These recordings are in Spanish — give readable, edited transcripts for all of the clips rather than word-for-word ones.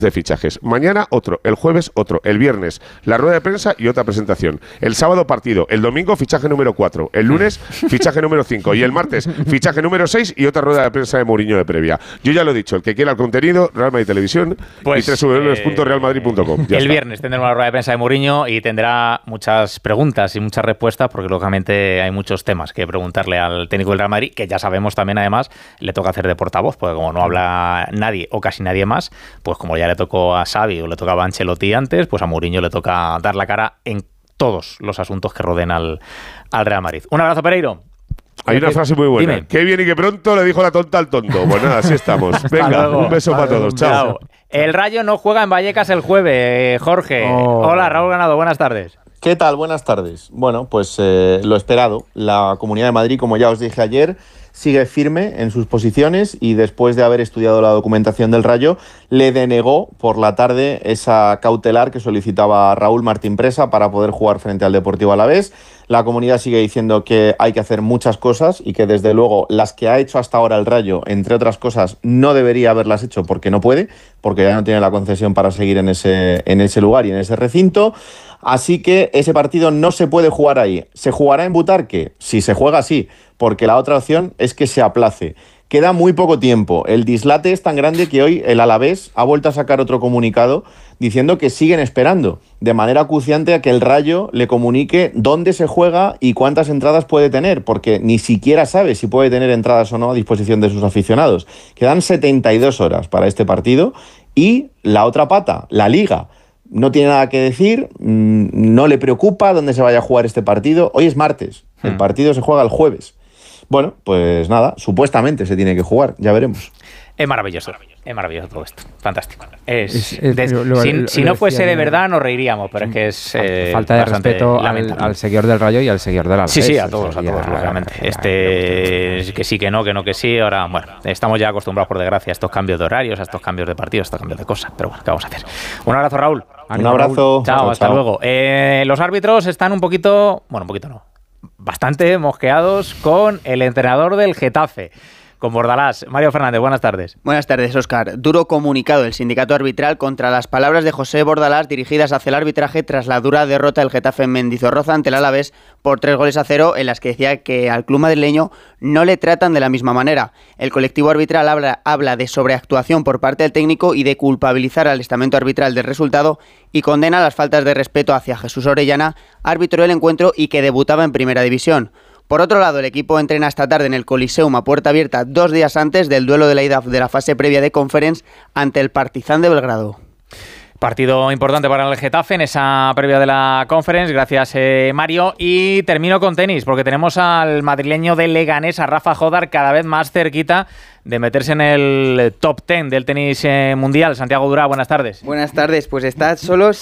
de fichajes. Mañana otro, el jueves otro, el viernes la rueda de prensa y otra presentación. El sábado partido, el domingo fichaje número 4, el lunes fichaje número 5 y el martes fichaje número 6 y otra rueda de prensa de Mourinho de previa. Yo ya lo he dicho, el que quiera el contenido, Real Madrid Televisión pues, y www.realmadrid.com. El viernes tendremos la rueda de prensa de Mourinho y tendrá muchas preguntas y muchas respuestas porque lógicamente hay muchos temas que preguntarle al técnico del Real Madrid, que ya sabemos también además le toca hacer de portavoz, porque como no habla nadie o casi nadie más, pues como ya le tocó a Xavi o le tocaba a Ancelotti antes, pues a Mourinho le toca dar la cara en todos los asuntos que rodeen al Real Madrid. Un abrazo, Pereiro. Hay una frase muy buena. Dime. Qué bien y qué pronto le dijo la tonta al tonto. Pues nada, así estamos. Venga, un beso para todos. Chao. El Rayo no juega en Vallecas el jueves, Jorge. Hola, Raúl Ganado, buenas tardes. ¿Qué tal? Buenas tardes. Bueno, pues lo esperado. La Comunidad de Madrid, como ya os dije ayer, sigue firme en sus posiciones y después de haber estudiado la documentación del Rayo, le denegó por la tarde esa cautelar que solicitaba Raúl Martín Presa para poder jugar frente al Deportivo Alavés. La comunidad sigue diciendo que hay que hacer muchas cosas y que desde luego las que ha hecho hasta ahora el Rayo, entre otras cosas, no debería haberlas hecho porque no puede, porque ya no tiene la concesión para seguir en ese lugar y en ese recinto. Así que ese partido no se puede jugar ahí. ¿Se jugará en Butarque? Si se juega, sí, porque la otra opción es que se aplace. Queda muy poco tiempo. El dislate es tan grande que hoy el Alavés ha vuelto a sacar otro comunicado diciendo que siguen esperando de manera acuciante a que el Rayo le comunique dónde se juega y cuántas entradas puede tener, porque ni siquiera sabe si puede tener entradas o no a disposición de sus aficionados. Quedan 72 horas para este partido y la otra pata, la Liga, no tiene nada que decir, no le preocupa dónde se vaya a jugar este partido. Hoy es martes, el partido se juega el jueves. Bueno, pues nada, supuestamente se tiene que jugar, ya veremos. Es maravilloso todo esto, fantástico. Si no fuese de verdad nos reiríamos, pero es que es falta de respeto al seguidor del Rayo y al seguidor del Alavés. Sí, a todos, lógicamente. Que sí, que no, que sí. Ahora, bueno, estamos ya acostumbrados, por desgracia, a estos cambios de horarios, a estos cambios de partidos, a estos cambios de cosas. Pero bueno, ¿qué vamos a hacer? Un abrazo, Raúl. Un abrazo. Chao, hasta luego. Los árbitros están un poquito no, bastante mosqueados con el entrenador del Getafe, con Bordalás. Mario Fernández, buenas tardes. Buenas tardes, Óscar. Duro comunicado del sindicato arbitral contra las palabras de José Bordalás dirigidas hacia el arbitraje tras la dura derrota del Getafe en Mendizorroza ante el Alavés por 3-0, en las que decía que al club madrileño no le tratan de la misma manera. El colectivo arbitral habla de sobreactuación por parte del técnico y de culpabilizar al estamento arbitral del resultado y condena las faltas de respeto hacia Jesús Orellana, árbitro del encuentro y que debutaba en Primera División. Por otro lado, el equipo entrena esta tarde en el Coliseum a puerta abierta 2 días antes del duelo de la ida de la fase previa de Conference ante el Partizan de Belgrado. Partido importante para el Getafe en esa previa de la Conference. Gracias, Mario. Y termino con tenis, porque tenemos al madrileño de Leganés, a Rafa Jodar, cada vez más cerquita de meterse en el top 10 del tenis mundial. Santiago Durá, buenas tardes. Buenas tardes, pues está a solo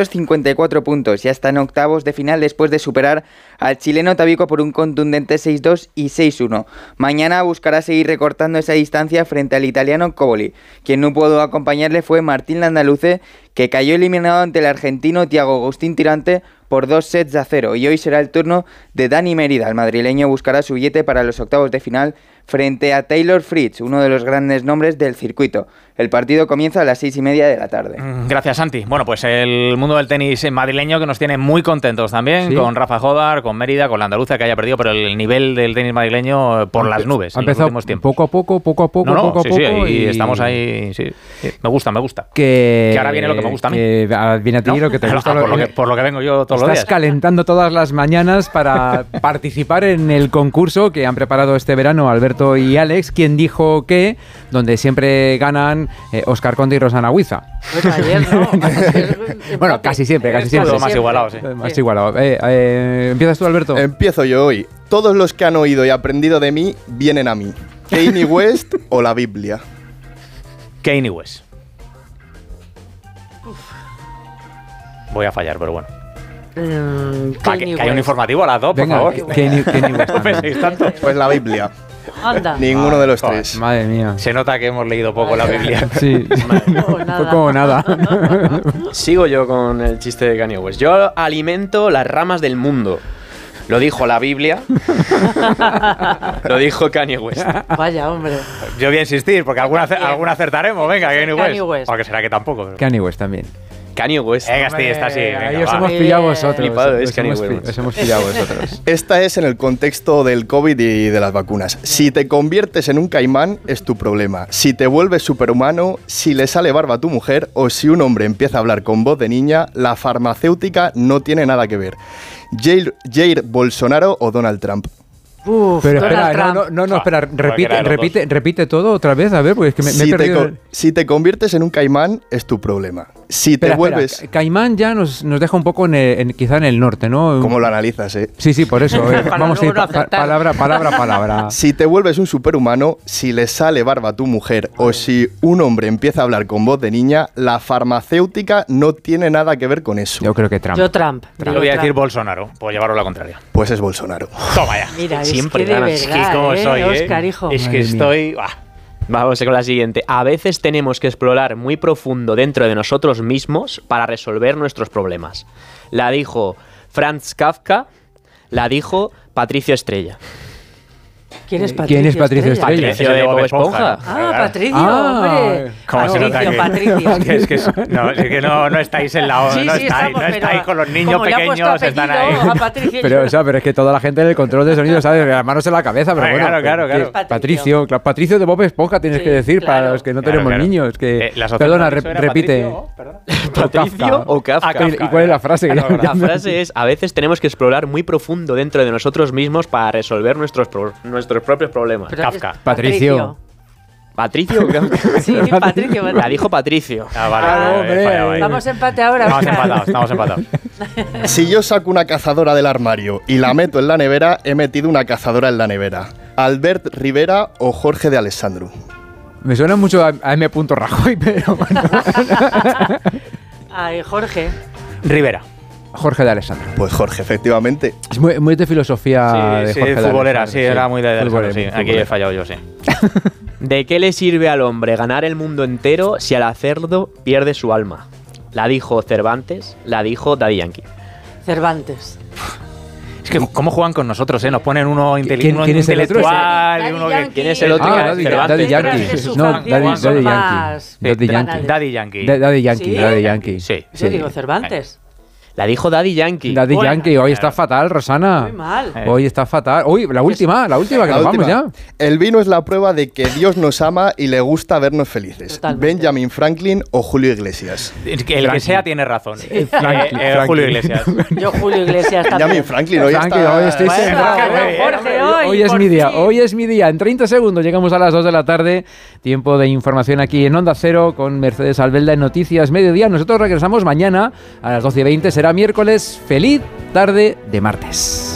654 puntos. Ya está en octavos de final después de superar al chileno Tabico por un contundente 6-2 y 6-1. Mañana buscará seguir recortando esa distancia frente al italiano Coboli. Quien no pudo acompañarle fue Martín Landaluce, que cayó eliminado ante el argentino Thiago Agustín Tirante por 2-0. Y hoy será el turno de Dani Mérida. El madrileño buscará su billete para los octavos de final frente a Taylor Fritz, uno de los grandes nombres del circuito. El partido comienza a las 6:30 de la tarde. Gracias, Santi. Bueno, pues el mundo del tenis madrileño que nos tiene muy contentos también, ¿sí? Con Rafa Jodar, con Mérida, con Landaluce, que haya perdido, pero el nivel del tenis madrileño por las nubes ha empezado en los últimos tiempos. Poco a poco. Y estamos ahí, sí. Me gusta. Que ahora viene lo que me gusta a mí. Viene a ti lo que te gusta. Por lo que vengo yo todos los días. Estás calentando todas las mañanas para participar en el concurso que han preparado este verano Alberto y Alex, quien dijo que donde siempre ganan Óscar Conde y Rosana Huiza. Bueno, ayer no. Bueno, casi siempre. Más igualado, sí. Más igualado. ¿Empiezas tú, Alberto? Empiezo yo hoy. Todos los que han oído y aprendido de mí vienen a mí. Kanye West o la Biblia. Kanye West. Voy a fallar, pero bueno. Que hay un informativo a las 2, por favor. Kanye West. No penséis tanto. Pues la Biblia. Anda. Ninguno de los tres. Madre mía. Se nota que hemos leído poco la Biblia. Sí. Fue como nada. Sigo yo con el chiste de Kanye West. Yo alimento las ramas del mundo. Lo dijo la Biblia. Lo dijo Kanye West. Vaya, hombre. Yo voy a insistir, porque alguna acertaremos. Venga, Kanye Kanye West. West. Aunque será que tampoco. Pero... Kanye West también. Kanye West. Venga, sí, está así. Venga, Ahí os va. hemos pillado vosotros. Flipado, es Os Kanye hemos West. os hemos pillado vosotros. Esta es en el contexto del COVID y de las vacunas. Si te conviertes en un caimán, es tu problema. Si te vuelves superhumano, si le sale barba a tu mujer o si un hombre empieza a hablar con voz de niña, la farmacéutica no tiene nada que ver. Jair Bolsonaro o Donald Trump. Uf, Pero Donald espera, Trump. no, espera, cualquiera de los repite todo otra vez, a ver, porque es que me he perdido. Si te conviertes en un caimán, es tu problema. Si te Espera, vuelves... Caimán ya nos deja un poco quizá en el norte, ¿no? ¿Cómo lo analizas, eh? Sí, por eso. Para Vamos a ir luego no aceptar. palabra. Si te vuelves un superhumano, si le sale barba a tu mujer o si un hombre empieza a hablar con voz de niña, la farmacéutica no tiene nada que ver con eso. Yo creo que Trump. Yo Trump. Yo voy a decir Bolsonaro, por llevarlo a la contraria. Pues es Bolsonaro. Toma ya. Mira, Siempre es que de ganas. verdad, Es que como soy, Oscar, hijo. Es que Madre estoy... Vamos con la siguiente. A veces tenemos que explorar muy profundo dentro de nosotros mismos para resolver nuestros problemas. La dijo Franz Kafka, la dijo Patricio Estrella. ¿Quién es Patricio? ¿Quién es Patricio Estrella? Patricio de Bob Esponja. Ah, Patricio, Ah, hombre. ¿Cómo se nota Patricio. Es que no estáis en la... Sí, no sí, estáis, estamos, no estáis pero con los niños como le ha puesto pequeños, están apellido ahí. a Patricio, Pero es que toda la gente del control de sonido sabe, las manos en la cabeza, pero Ay, bueno. claro. ¿qué? Patricio. Patricio de Bob Esponja tienes Sí, que decir para claro. los que no Claro, tenemos claro. niños. Que, La asociación perdona, de eso era repite. Patricio, perdón. ¿Patricio o Kafka? Kafka. ¿Y cuál es la frase? La frase es, a veces tenemos que explorar muy profundo dentro de nosotros mismos para resolver nuestros propios problemas. Pero Kafka. es Patricio. ¿Patricio o Kafka? Sí, Patricio. La dijo Patricio. Ah, vale, Ah, vale, hombre. fallado ahí. Estamos empate ahora. Estamos empatados. Si yo saco una cazadora del armario y la meto en la nevera, he metido una cazadora en la nevera. Albert Rivera o Jorge de Alessandro. Me suena mucho a M. Rajoy, pero bueno. Ay, Jorge. Rivera. Jorge de Alessandro. Pues Jorge, efectivamente. Es muy de filosofía de Sí, Jorge de futbolera, Alessandro, sí, era muy de Futbolera, sí. muy Aquí he futbolera. fallado yo, sí. ¿De qué le sirve al hombre ganar el mundo entero si al hacerlo pierde su alma? La dijo Cervantes, la dijo Daddy Yankee. Cervantes. Es que cómo juegan con nosotros, ¿eh? Nos ponen uno ¿Quién intelectual es el otro? y uno que... Yankee. ¿Quién es el otro? Ah, Daddy Cervantes. Yankee. Detrás de sus No, canciones Daddy más Yankee. Daddy Yankee. banales. Daddy Yankee. Daddy Yankee. ¿Sí? Daddy Yankee. Sí. Yo digo Cervantes. La dijo Daddy Yankee. Daddy Bueno, Yankee. Hoy está fatal, Rosana. Muy mal. Hoy está fatal. Uy, la última, que La nos vamos última. ya. El vino es la prueba de que Dios nos ama y le gusta vernos felices. Totalmente. Benjamin Franklin o Julio Iglesias. El que sea tiene razón. Franklin. Julio Iglesias. Yo, Julio Iglesias también. Benjamin Franklin hoy Frankie, está... hoy estoy Bueno, sembrado. Jorge, hoy. Es por mi día, fin. hoy es mi día. En 30 segundos llegamos a las 2 de la tarde. Tiempo de información aquí en Onda Cero con Mercedes Albelda en Noticias Mediodía. Nosotros regresamos mañana a las 12:20. Será miércoles. Feliz tarde de martes.